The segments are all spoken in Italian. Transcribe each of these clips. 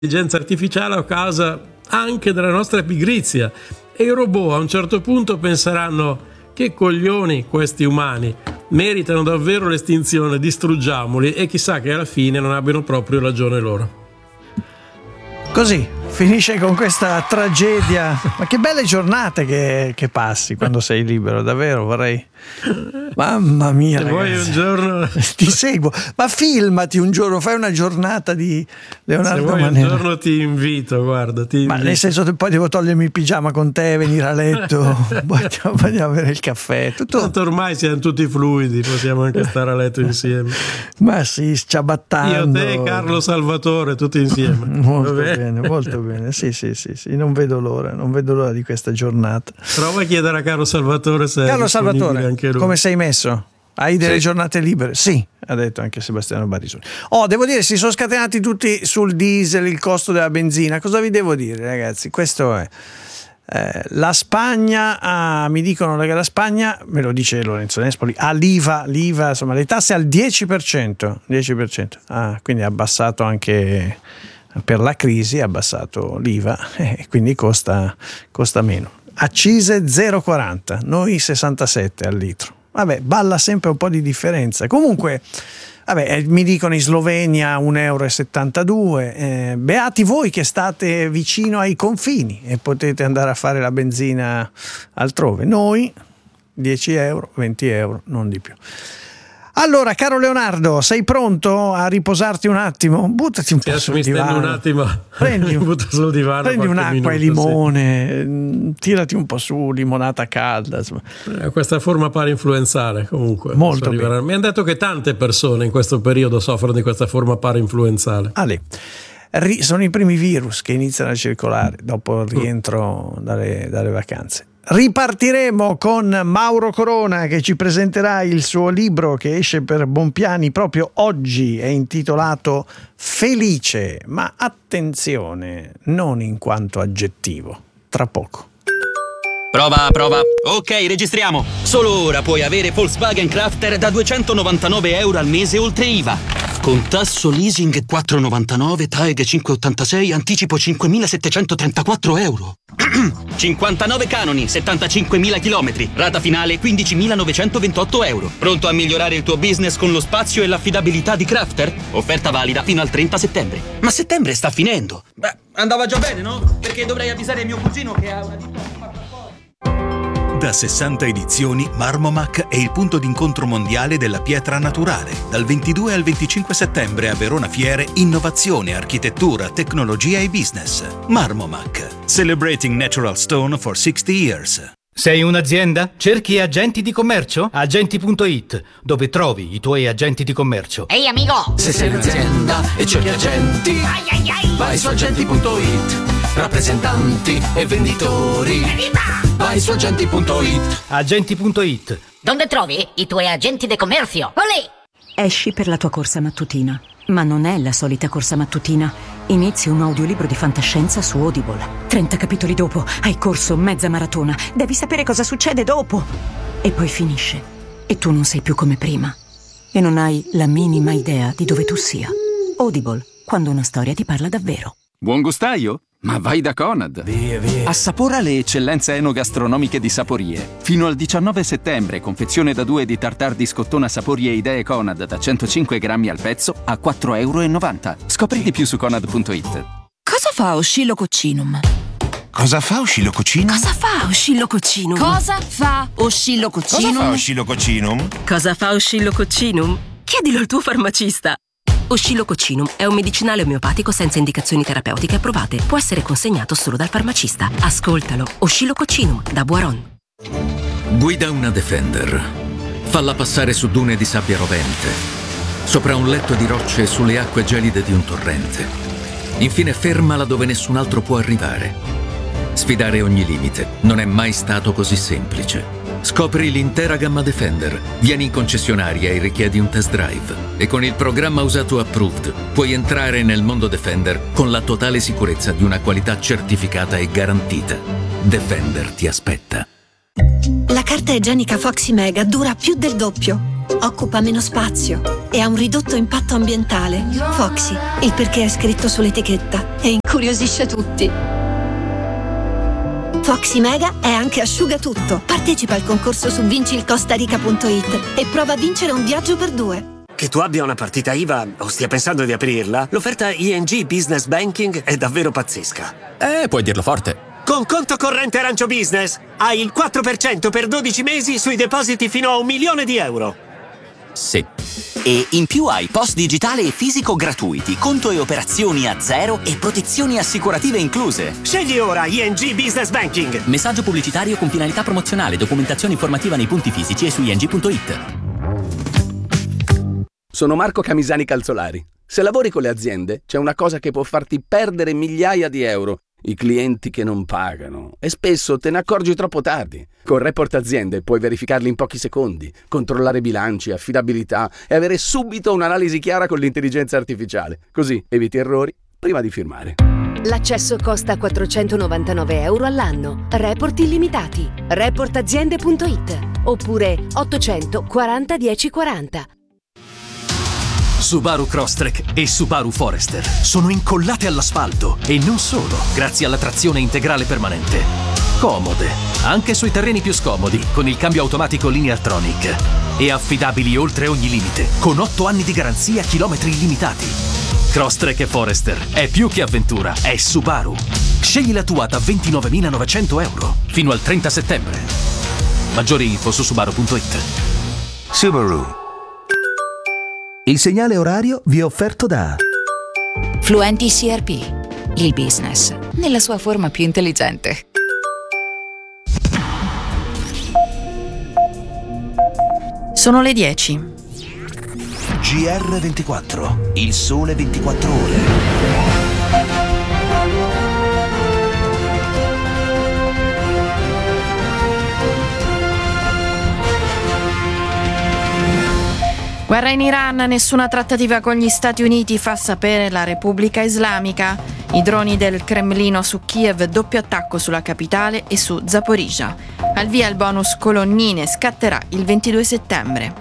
L'intelligenza artificiale a causa anche della nostra pigrizia, e i robot a un certo punto penseranno: che coglioni questi umani, meritano davvero l'estinzione, distruggiamoli, e chissà che alla fine non abbiano proprio ragione loro. Così finisce con questa tragedia. Ma che belle giornate che passi quando sei libero, davvero vorrei. Mamma mia, se vuoi un giorno ti seguo, ma filmati un giorno, fai una giornata di Leonardo Manera. Se vuoi Manera. un giorno ti invito, guarda, ma nel senso che poi devo togliermi il pigiama con te, venire a letto, poi andiamo a bere il caffè, tutto. Tanto ormai siamo tutti fluidi, possiamo anche stare a letto insieme. Ma sì, sciabattando. Io, te e Carlo Salvatore, tutti insieme. Molto bene, molto bene. Sì, non vedo l'ora di questa giornata. Prova a chiedere a Carlo Salvatore se Carlo è Salvatore, anche lui. come sei messo? Hai delle giornate libere? Sì, ha detto anche Sebastiano Barisoni. Devo dire, si sono scatenati tutti sul diesel, il costo della benzina. Cosa vi devo dire, ragazzi? Questo è. La Spagna, mi dicono che la Spagna, me lo dice Lorenzo Nespoli, ha l'IVA, insomma, le tasse al 10%. Quindi ha abbassato anche per la crisi, ha abbassato l'IVA e quindi costa meno. Accise 0,40, noi 67 al litro. Vabbè, balla sempre un po' di differenza. Comunque, mi dicono in Slovenia 1,72 €. Beati voi che state vicino ai confini e potete andare a fare la benzina altrove. Noi 10 €, 20 €, non di più. Allora, caro Leonardo, sei pronto a riposarti un attimo? Buttati un po' sul divano. Un attimo. Prendi un'acqua minuto, e limone, tirati un po' su, limonata calda. Insomma. Questa forma parainfluenzale, comunque. Molto bene. Mi hanno detto che tante persone in questo periodo soffrono di questa forma parainfluenzale. Sono i primi virus che iniziano a circolare dopo il rientro dalle vacanze. Ripartiremo con Mauro Corona, che ci presenterà il suo libro che esce per Bompiani proprio oggi, è intitolato Felice, ma attenzione, non in quanto aggettivo, tra poco. Prova. Ok, registriamo. Solo ora puoi avere Volkswagen Crafter da 299 € al mese oltre IVA. Con tasso leasing 4,99, TAEG 5,86, anticipo 5.734 €. 59 canoni, 75.000 chilometri, rata finale 15.928 €. Pronto a migliorare il tuo business con lo spazio e l'affidabilità di Crafter? Offerta valida fino al 30 settembre. Ma settembre sta finendo. Beh, andava già bene, no? Perché dovrei avvisare mio cugino che ha una ditta. Da 60 edizioni, Marmomac è il punto d'incontro mondiale della pietra naturale. Dal 22 al 25 settembre a Verona Fiere, innovazione, architettura, tecnologia e business. Marmomac, celebrating natural stone for 60 years. Sei un'azienda? Cerchi agenti di commercio? Agenti.it, dove trovi i tuoi agenti di commercio. Ehi amico! Se sei un'azienda e cerchi agenti, vai su agenti.it. Rappresentanti e venditori, vai su agenti.it. Agenti.it. Dove trovi i tuoi agenti di commercio? Olè! Esci per la tua corsa mattutina, ma non è la solita corsa mattutina. Inizi un audiolibro di fantascienza su Audible. 30 capitoli dopo hai corso mezza maratona. Devi sapere cosa succede dopo. E poi finisce. E tu non sei più come prima. E non hai la minima idea di dove tu sia. Audible, quando una storia ti parla davvero. Buon gustaio? Ma vai da Conad! Via. Assapora le eccellenze enogastronomiche di Saporie. Fino al 19 settembre, confezione da 2 di tartar di scottona Saporie Idee Conad da 105 grammi al pezzo a 4,90 €. Scopri di più su Conad.it. Cosa fa Oscillococcinum? Cosa fa Oscillococcinum? Cosa fa Oscillococcinum? Cosa fa Oscillococcinum? Cosa fa Oscillococcinum? Cosa fa Oscillococcinum? Chiedilo al tuo farmacista. Oscillococcinum è un medicinale omeopatico senza indicazioni terapeutiche approvate. Può essere consegnato solo dal farmacista. Ascoltalo. Oscillococcinum da Boiron. Guida una Defender. Falla passare su dune di sabbia rovente, sopra un letto di rocce e sulle acque gelide di un torrente. Infine fermala dove nessun altro può arrivare. Sfidare ogni limite non è mai stato così semplice. Scopri l'intera gamma Defender. Vieni in concessionaria e richiedi un test drive. E con il programma Usato Approved puoi entrare nel mondo Defender con la totale sicurezza di una qualità certificata e garantita. Defender ti aspetta. La carta igienica Foxy Mega dura più del doppio, occupa meno spazio e ha un ridotto impatto ambientale. Foxy, il perché è scritto sull'etichetta e incuriosisce tutti. Foxy Mega è anche asciugatutto. Partecipa al concorso su vincilcostarica.it e prova a vincere un viaggio per 2. Che tu abbia una partita IVA o stia pensando di aprirla, l'offerta ING Business Banking è davvero pazzesca. Puoi dirlo forte. Con conto corrente Arancio Business hai il 4% per 12 mesi sui depositi fino a €1.000.000. Sì. E in più hai post digitale e fisico gratuiti, conto e operazioni a zero e protezioni assicurative incluse. Scegli ora ING Business Banking. Messaggio pubblicitario con finalità promozionale, documentazione informativa nei punti fisici e su ing.it. Sono Marco Camisani Calzolari. Se lavori con le aziende, c'è una cosa che può farti perdere migliaia di euro: i clienti che non pagano. E spesso te ne accorgi troppo tardi. Con Report Aziende puoi verificarli in pochi secondi, controllare bilanci, affidabilità e avere subito un'analisi chiara con l'intelligenza artificiale. Così eviti errori prima di firmare. L'accesso costa €499 all'anno. Report illimitati. Reportaziende.it oppure 840 1040. Subaru Crosstrek e Subaru Forester sono incollate all'asfalto e non solo, grazie alla trazione integrale permanente. Comode, anche sui terreni più scomodi, con il cambio automatico Lineartronic. E affidabili oltre ogni limite, con 8 anni di garanzia, chilometri illimitati. Crosstrek e Forester è più che avventura, è Subaru. Scegli la tua da €29.900 fino al 30 settembre. Maggiori info su subaru.it. Subaru. Il segnale orario vi è offerto da Fluenti CRP, il business nella sua forma più intelligente. Sono le 10. GR24, il sole 24 ore. Guerra in Iran, nessuna trattativa con gli Stati Uniti, fa sapere la Repubblica Islamica. I droni del Cremlino su Kiev, doppio attacco sulla capitale e su Zaporizhzhia. Al via il bonus colonnine, scatterà il 22 settembre.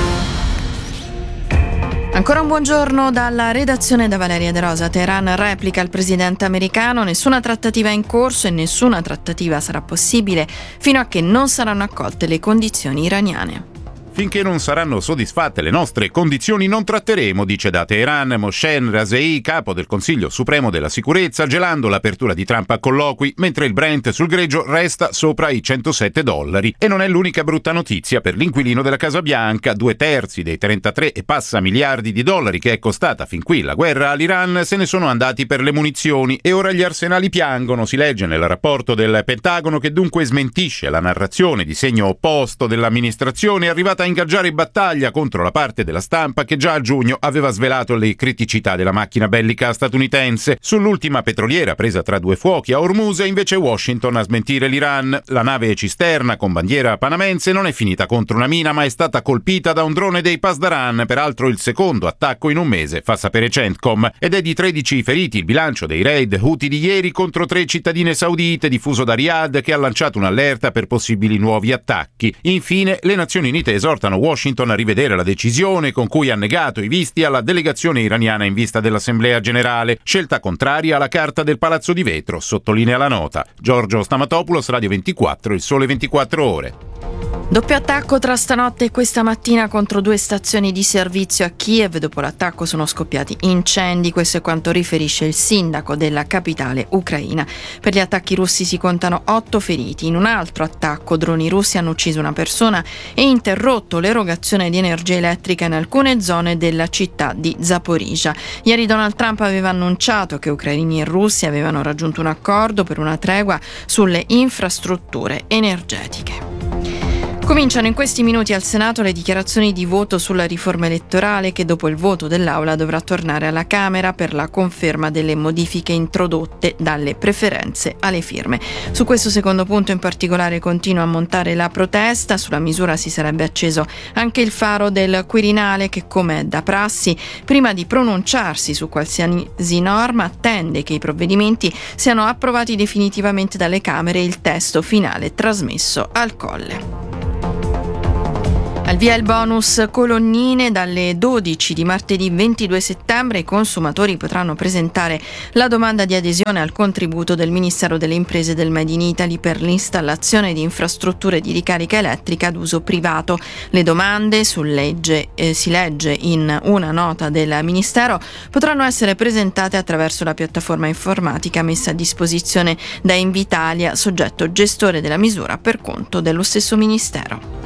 Ancora un buongiorno dalla redazione da Valeria De Rosa. Teheran replica il presidente americano, nessuna trattativa è in corso e nessuna trattativa sarà possibile fino a che non saranno accolte le condizioni iraniane. Finché non saranno soddisfatte le nostre condizioni non tratteremo, dice da Teheran Mohsen Razei, capo del Consiglio Supremo della Sicurezza, gelando l'apertura di Trump a colloqui, mentre il Brent sul greggio resta sopra i $107. E non è l'unica brutta notizia per l'inquilino della Casa Bianca. 2/3 dei 33 e passa miliardi di dollari che è costata fin qui la guerra all'Iran se ne sono andati per le munizioni e ora gli arsenali piangono, si legge nel rapporto del Pentagono, che dunque smentisce la narrazione di segno opposto dell'amministrazione arrivata a ingaggiare battaglia contro la parte della stampa che già a giugno aveva svelato le criticità della macchina bellica statunitense. Sull'ultima petroliera presa tra due fuochi a Hormuz invece Washington a smentire l'Iran. La nave cisterna con bandiera panamense non è finita contro una mina ma è stata colpita da un drone dei Pasdaran, peraltro il secondo attacco in un mese, fa sapere Centcom, ed è di 13 feriti il bilancio dei raid Houthi di ieri contro 3 cittadine saudite diffuso da Riyadh, che ha lanciato un'allerta per possibili nuovi attacchi. Infine le Nazioni Unite esortano Washington a rivedere la decisione con cui ha negato i visti alla delegazione iraniana in vista dell'Assemblea Generale, scelta contraria alla Carta del Palazzo di Vetro, sottolinea la nota. Giorgio Stamatopoulos, Radio 24, il Sole 24 Ore. Doppio attacco tra stanotte e questa mattina contro 2 stazioni di servizio a Kiev. Dopo l'attacco sono scoppiati incendi, questo è quanto riferisce il sindaco della capitale ucraina. Per gli attacchi russi si contano 8 feriti. In un altro attacco droni russi hanno ucciso una persona e interrotto l'erogazione di energia elettrica in alcune zone della città di Zaporizhzhia. Ieri Donald Trump aveva annunciato che ucraini e russi avevano raggiunto un accordo per una tregua sulle infrastrutture energetiche. Cominciano in questi minuti al Senato le dichiarazioni di voto sulla riforma elettorale che dopo il voto dell'Aula dovrà tornare alla Camera per la conferma delle modifiche introdotte dalle preferenze alle firme. Su questo secondo punto in particolare continua a montare la protesta. Sulla misura si sarebbe acceso anche il faro del Quirinale che, come è da prassi, prima di pronunciarsi su qualsiasi norma attende che i provvedimenti siano approvati definitivamente dalle Camere e il testo finale trasmesso al Colle. Al via il bonus colonnine. Dalle 12 di martedì 22 settembre i consumatori potranno presentare la domanda di adesione al contributo del Ministero delle Imprese del Made in Italy per l'installazione di infrastrutture di ricarica elettrica ad uso privato. Le domande, si legge in una nota del Ministero, potranno essere presentate attraverso la piattaforma informatica messa a disposizione da Invitalia, soggetto gestore della misura per conto dello stesso Ministero.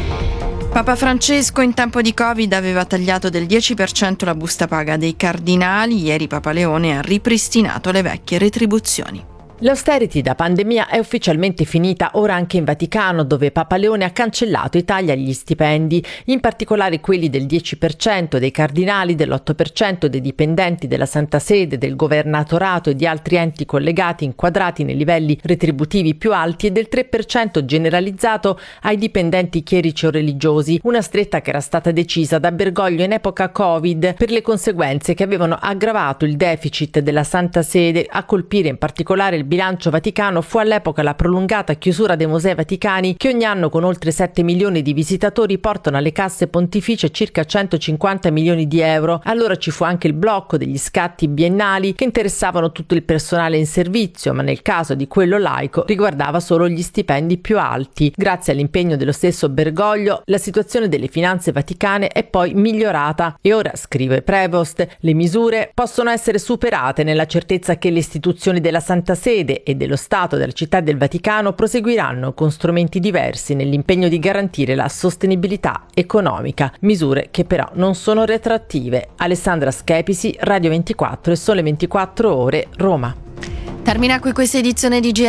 Papa Francesco in tempo di Covid aveva tagliato del 10% la busta paga dei cardinali. Ieri Papa Leone ha ripristinato le vecchie retribuzioni. L'austerity da pandemia è ufficialmente finita ora anche in Vaticano, dove Papa Leone ha cancellato i tagli agli stipendi, in particolare quelli del 10% dei cardinali, dell'8% dei dipendenti della Santa Sede, del governatorato e di altri enti collegati inquadrati nei livelli retributivi più alti e del 3% generalizzato ai dipendenti chierici o religiosi, una stretta che era stata decisa da Bergoglio in epoca Covid per le conseguenze che avevano aggravato il deficit della Santa Sede. A colpire in particolare il bilancio vaticano fu all'epoca la prolungata chiusura dei musei vaticani, che ogni anno con oltre 7 milioni di visitatori portano alle casse pontificie circa 150 milioni di euro. Allora ci fu anche il blocco degli scatti biennali che interessavano tutto il personale in servizio, ma nel caso di quello laico riguardava solo gli stipendi più alti. Grazie all'impegno dello stesso Bergoglio, la situazione delle finanze vaticane è poi migliorata e ora, scrive Prevost, le misure possono essere superate nella certezza che le istituzioni della Santa Sede e dello Stato della Città del Vaticano proseguiranno con strumenti diversi nell'impegno di garantire la sostenibilità economica, misure che però non sono retroattive. Alessandra Schepisi, Radio 24 e Sole 24 Ore, Roma. Termina qui questa edizione di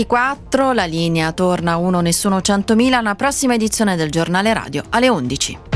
GR24, la linea torna a Uno Nessuno 100.000, una prossima edizione del giornale radio alle 11.